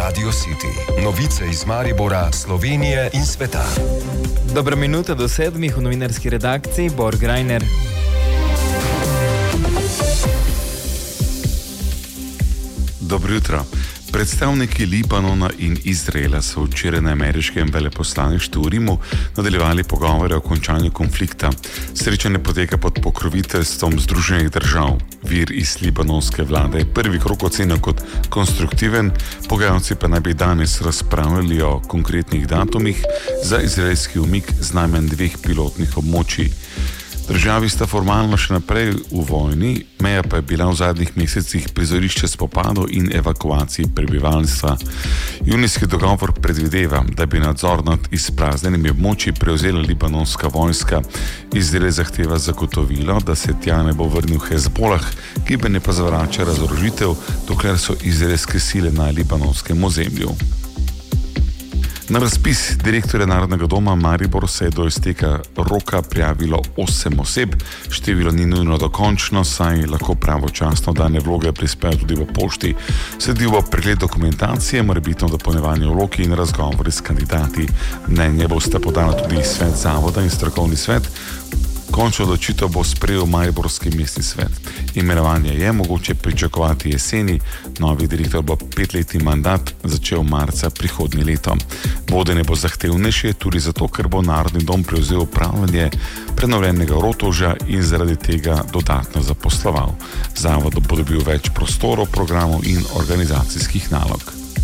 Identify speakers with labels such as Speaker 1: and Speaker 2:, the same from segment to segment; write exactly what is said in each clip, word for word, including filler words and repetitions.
Speaker 1: Radio City. Novice iz Maribora, Slovenije in sveta.
Speaker 2: Dobra minuta do sedmih v novinarski redakciji Bor Grajner.
Speaker 3: Dobro jutro. Predstavniki Libanona in Izraela so včeraj na ameriškem veleposlaništvu v Rimu nadaljevali pogovore o končanju konflikta. Srečanje poteka pod pokroviteljstvom Združenih držav. Vir iz libanonske vlade je prvi krog ocenil kot konstruktiven, pogajalci pa naj bi danes razpravljali o konkretnih datumih za izraelski umik z najmanj dveh pilotnih območij. Državi sta formalno še naprej v vojni, meja pa je bila v zadnjih mesecih prizorišče spopadov in evakuacij prebivalstva. Junijski dogovor predvideva, da bi nadzor nad izpraznjenimi območji prevzela libanonska vojska. Izrael zahteva zagotovilo, da se tja ne bo vrnil Hezbolah, gibanje pa zavrača razorožitev, dokler so izraelske sile na libanonskem ozemlju. Na razpis direktorja Narodnega doma Maribor se je do izteka roka prijavilo osem oseb. Število ni nujno dokončno, saj lahko pravočasno dane vloge prispejo tudi v pošti. Sledi bo pregled dokumentacije, morebitno dopolnjevanje vlog in razgovori s kandidati. Mnenje bosta podala tudi svet zavoda in strokovni svet. Končno odločitev bo sprejel mariborski mestni svet. Imenovanje je mogoče pričakovati jeseni, novi direktor bo petletni mandat začel marca prihodnje leto. Vodenje bo zahtevnejše tudi zato, ker bo Narodni dom prevzel upravljanje prenovljenega Rotovža in zaradi tega dodatno zaposloval. Zavod bo dobil več prostorov, programov in organizacijskih nalog.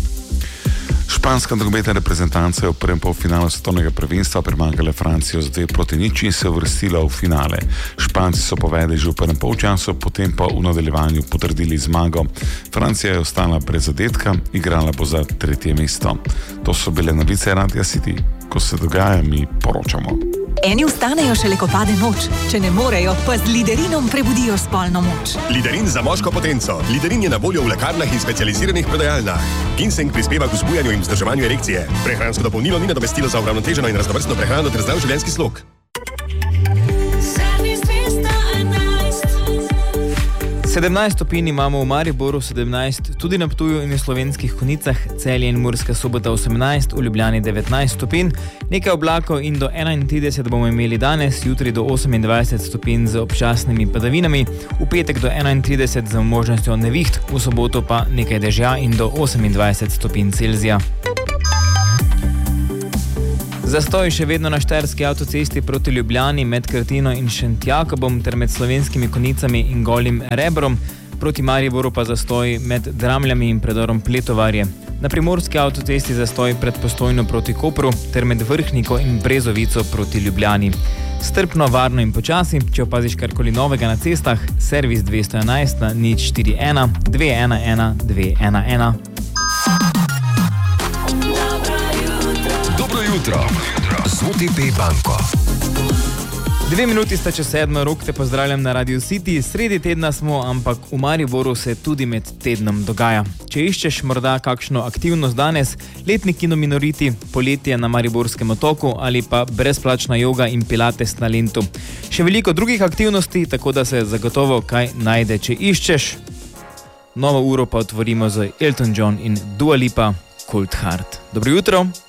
Speaker 3: Španska nogometna reprezentanca je v prvem polfinalu svetovnega prvenstva premagala Francijo z dve proti nič in se uvrstila v finale. Španci so povedali že v prvem polčasu, potem pa v nadaljevanju potrdili zmago. Francija je ostala brez zadetka, igrala bo za tretje mesto. To so bile novice Radia City. Ko se dogaja, mi poročamo.
Speaker 4: Eni vstanejo šele, ko pade noč. Če ne morejo, pa z Liderinom prebudijo spolno moč.
Speaker 5: Liderin za moško potenco. Liderin je na voljo v lekarnah in specializiranih prodajalnah. Ginseng prispeva k vzbujanju in vzdrževanju erekcije. Prehransko dopolnilo ni nadomestilo za uravnoteženo in raznovrstno prehrano ter zdrav življenjski slog.
Speaker 2: sedemnajst stopinj imamo v Mariboru, sedemnajst tudi na Ptuju in v Slovenskih Konjicah, Celje in Murska Sobota osemnajst, v Ljubljani devetnajst stopinj, nekaj oblakov in do enaintrideset bomo imeli danes, jutri do osemindvajset stopinj z občasnimi padavinami, v petek do enaintrideset z možnostjo neviht, v soboto pa nekaj dežja in do osemindvajset stopinj Celzija. Zastoj še vedno na štajerski avtocesti proti Ljubljani med Krtino in Šentjakobom ter med Slovenskimi Konjicami in Golim Rebrom, proti Mariboru pa zastoj med Dramljami in predorom Pletovarje. Na primorski avtocesti zastoj pred Postojno proti Kopru ter med Vrhniko in Brezovico proti Ljubljani. Strpno, varno in počasi, če opaziš karkoli novega na cestah, servis dvesto enajst na nič štiri ena dve ena ena dve ena ena.
Speaker 1: Jutro z O T P banko.
Speaker 2: Dve minuti sta čez sedmo, Rok te pozdravljam na Radio City. Sredi tedna smo, ampak v Mariboru se tudi med tednom dogaja. Če iščeš morda kakšno aktivnost danes, letni kino Minoriti, poletje na Mariborskem otoku ali pa brezplačna joga in pilates na Lentu. Še veliko drugih aktivnosti, tako da se zagotovo kaj najde, če iščeš. Novo uro pa otvorimo z Elton John in Dua Lipa, Cold Heart. Dobro jutro.